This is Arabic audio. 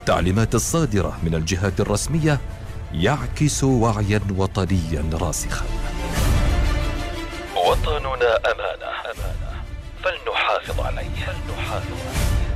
التعليمات الصادرة من الجهات الرسمية يعكس وعيا وطنيا راسخا. وطننا أمانة فلنحافظ عليه.